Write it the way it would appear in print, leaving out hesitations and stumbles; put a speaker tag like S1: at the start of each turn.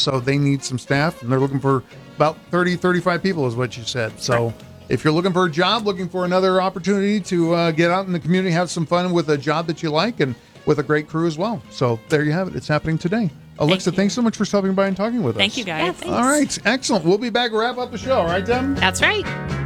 S1: So they need some staff, and they're looking for about 30, 35 people is what you said. So if you're looking for a job, looking for another opportunity to get out in the community, have some fun with a job that you like and with a great crew as well. So there you have it. It's happening today. Alexa, thanks so much for stopping by and talking with us.
S2: Thank you, guys.
S3: Yeah,
S1: All right. Excellent. We'll be back to wrap up the show. All right, Tim?
S2: That's right.